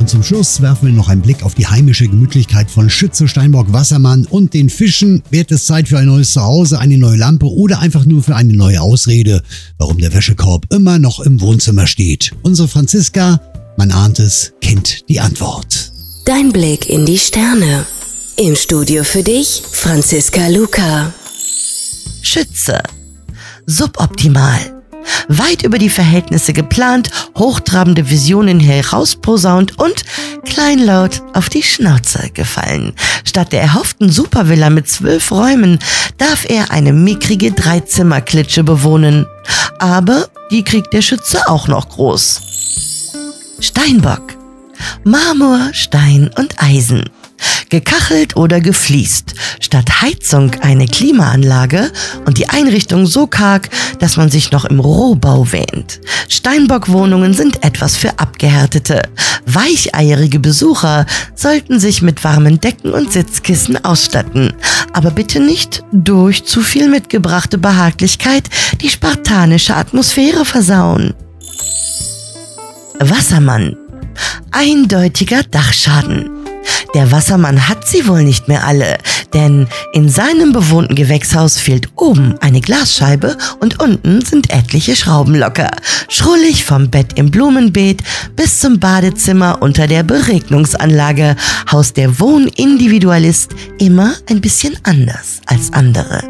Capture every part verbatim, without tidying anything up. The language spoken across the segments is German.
zum Schluss werfen wir noch einen Blick auf die heimische Gemütlichkeit von Schütze, Steinbock, Wassermann und den Fischen. Wird es Zeit für ein neues Zuhause, eine neue Lampe oder einfach nur für eine neue Ausrede, warum der Wäschekorb immer noch im Wohnzimmer steht? Unsere Franziska, man ahnt es, kennt die Antwort. Dein Blick in die Sterne. Im Studio für dich, Franziska Luca. Schütze. Suboptimal. Weit über die Verhältnisse geplant, hochtrabende Visionen herausposaunt und kleinlaut auf die Schnauze gefallen. Statt der erhofften Supervilla mit zwölf Räumen darf er eine mickrige Dreizimmer-Klitsche bewohnen. Aber die kriegt der Schütze auch noch groß. Steinbock. Marmor, Stein und Eisen. Gekachelt oder gefliest. Statt Heizung eine Klimaanlage und die Einrichtung so karg, dass man sich noch im Rohbau wähnt. Steinbock-Wohnungen sind etwas für Abgehärtete. Weicheierige Besucher sollten sich mit warmen Decken und Sitzkissen ausstatten. Aber bitte nicht durch zu viel mitgebrachte Behaglichkeit die spartanische Atmosphäre versauen. Wassermann. Eindeutiger Dachschaden. Der Wassermann hat sie wohl nicht mehr alle, denn in seinem bewohnten Gewächshaus fehlt oben eine Glasscheibe und unten sind etliche Schrauben locker. Schrullig vom Bett im Blumenbeet bis zum Badezimmer unter der Beregnungsanlage haust der Wohnindividualist immer ein bisschen anders als andere.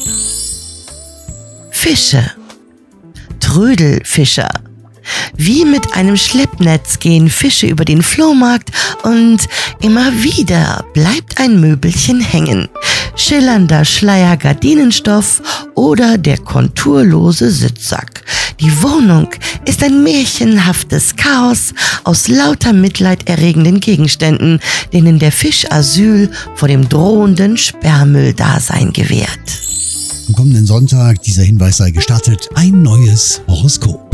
Fische. Trödelfischer. Wie mit einem Schleppnetz gehen Fische über den Flohmarkt und immer wieder bleibt ein Möbelchen hängen. Schillernder Schleier Gardinenstoff oder der konturlose Sitzsack. Die Wohnung ist ein märchenhaftes Chaos aus lauter mitleiderregenden Gegenständen, denen der Fisch Asyl vor dem drohenden Sperrmülldasein gewährt. Am kommenden Sonntag, dieser Hinweis sei gestattet, ein neues Horoskop.